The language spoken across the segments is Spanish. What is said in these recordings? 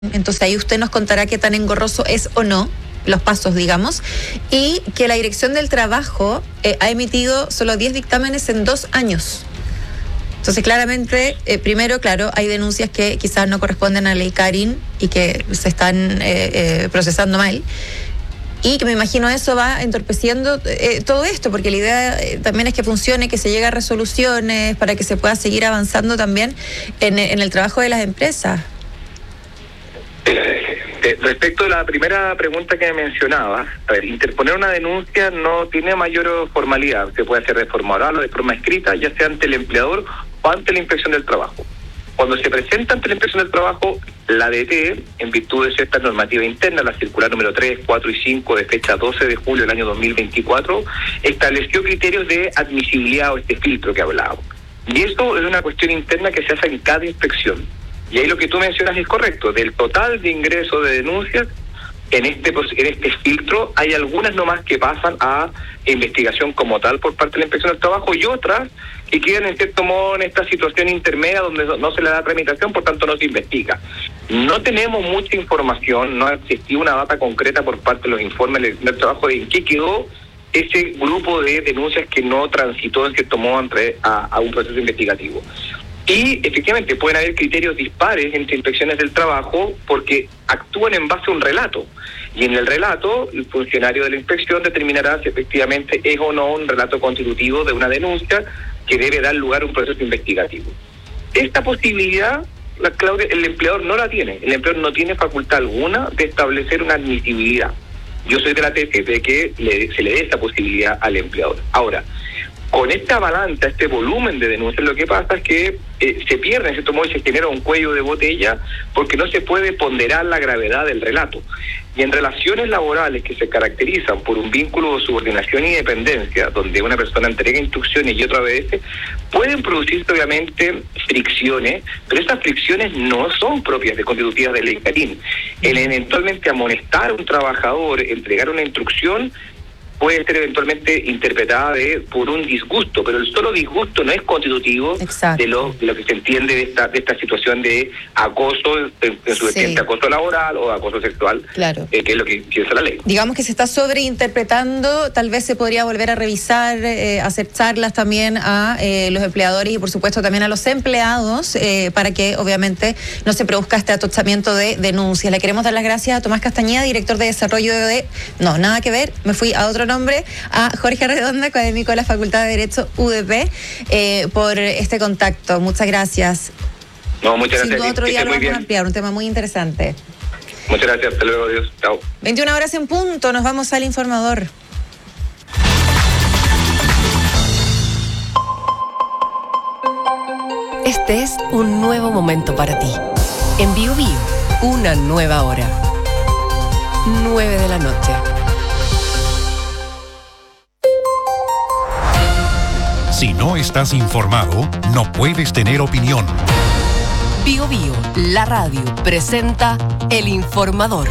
Entonces ahí usted nos contará qué tan engorroso es o no los pasos, digamos, y que la Dirección del Trabajo ha emitido solo 10 dictámenes en 2 años. Entonces, claramente, primero, claro, hay denuncias que quizás no corresponden a la ley Karin y que se están procesando mal. Y que me imagino eso va entorpeciendo todo esto, porque la idea también es que funcione, que se llegue a resoluciones para que se pueda seguir avanzando también en el trabajo de las empresas. Respecto a la primera pregunta que me mencionabas, a ver, interponer una denuncia no tiene mayor formalidad, se puede hacer de forma oral o de forma escrita, ya sea ante el empleador o ante la Inspección del Trabajo. Cuando se presenta ante la Inspección del Trabajo, la DT, en virtud de cierta normativa interna, la circular número 3, 4 y 5 de fecha 12 de julio del año 2024, estableció criterios de admisibilidad o este filtro que hablábamos. Y esto es una cuestión interna que se hace en cada inspección. Y ahí lo que tú mencionas es correcto. Del total de ingresos de denuncias, en este filtro hay algunas nomás que pasan a investigación como tal por parte de la Inspección del Trabajo y otras que quedan en cierto modo en esta situación intermedia donde no se le da tramitación, por tanto no se investiga. No tenemos mucha información, no ha existido una data concreta por parte de los informes del trabajo de en qué quedó ese grupo de denuncias que no transitó en cierto modo a un proceso investigativo. Y efectivamente pueden haber criterios dispares entre inspecciones del trabajo porque actúan en base a un relato. Y en el relato, el funcionario de la inspección determinará si efectivamente es o no un relato constitutivo de una denuncia que debe dar lugar a un proceso investigativo. Esta posibilidad, Claudia, el empleador no la tiene. El empleador no tiene facultad alguna de establecer una admisibilidad. Yo soy de la tesis de que se le dé esta posibilidad al empleador. Ahora, con esta balanza, este volumen de denuncias, lo que pasa es que se pierde, en cierto modo, y se genera un cuello de botella porque no se puede ponderar la gravedad del relato. Y en relaciones laborales que se caracterizan por un vínculo de subordinación y dependencia, donde una persona entrega instrucciones y otra obedece, pueden producirse obviamente fricciones, pero estas fricciones no son propias de constitutivas de ley Karin. El eventualmente amonestar a un trabajador, entregar una instrucción, puede ser eventualmente interpretada por un disgusto, pero el solo disgusto no es constitutivo de lo que se entiende de esta situación de acoso, en su vertiente acoso laboral o acoso sexual, claro, que es lo que piensa la ley. Digamos que se está sobreinterpretando, tal vez se podría volver a revisar, hacer charlas también a los empleadores y por supuesto también a los empleados para que obviamente no se produzca este atochamiento de denuncias. Le queremos dar las gracias a Tomás Castañeda, director de desarrollo no, nada que ver, me fui a otro nombre, a Jorge Redonda, académico de la Facultad de Derecho UDP, por este contacto. Muchas gracias. No, muchas gracias. Sin duda otro día lo vamos a ampliar, un tema muy interesante. Muchas gracias, hasta luego, adiós, chao. 21 horas en punto, nos vamos al informador. Este es un nuevo momento para ti. En Bio Bio, una nueva hora. 9 de la noche. Si no estás informado, no puedes tener opinión. Bio Bio, la radio, presenta El Informador.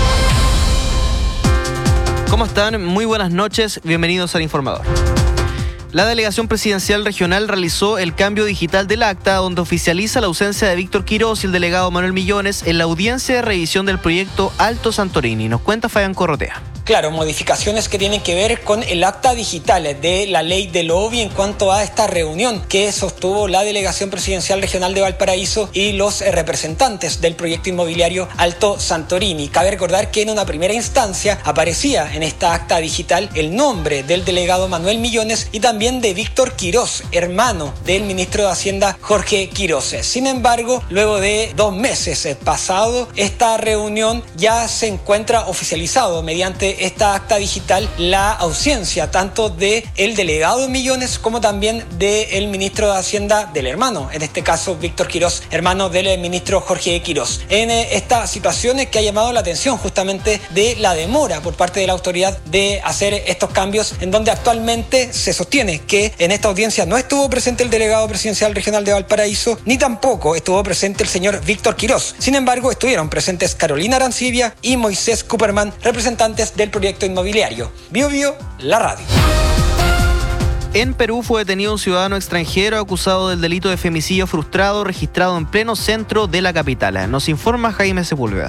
¿Cómo están? Muy buenas noches, bienvenidos al Informador. La Delegación Presidencial Regional realizó el cambio digital del acta, donde oficializa la ausencia de Víctor Quirós y el delegado Manuel Millones en la audiencia de revisión del proyecto Alto Santorini. Nos cuenta Fabián Corrotea. Claro, modificaciones que tienen que ver con el acta digital de la ley del OBI en cuanto a esta reunión que sostuvo la Delegación Presidencial Regional de Valparaíso y los representantes del proyecto inmobiliario Alto Santorini. Cabe recordar que en una primera instancia aparecía en esta acta digital el nombre del delegado Manuel Millones y también de Víctor Quirós, hermano del ministro de Hacienda Jorge Quirós. Sin embargo, luego de 2 meses pasado, esta reunión ya se encuentra oficializado mediante esta acta digital la ausencia tanto de el delegado Millones como también del ministro de Hacienda del hermano, en este caso Víctor Quirós, hermano del ministro Jorge Quirós. En esta situación que ha llamado la atención justamente de la demora por parte de la autoridad de hacer estos cambios, en donde actualmente se sostiene que en esta audiencia no estuvo presente el delegado presidencial regional de Valparaíso, ni tampoco estuvo presente el señor Víctor Quirós. Sin embargo, estuvieron presentes Carolina Arancibia y Moisés Cooperman, representantes del proyecto inmobiliario. Bio Bio, la radio. En Perú fue detenido un ciudadano extranjero acusado del delito de femicidio frustrado registrado en pleno centro de la capital. Nos informa Jaime Sepúlveda.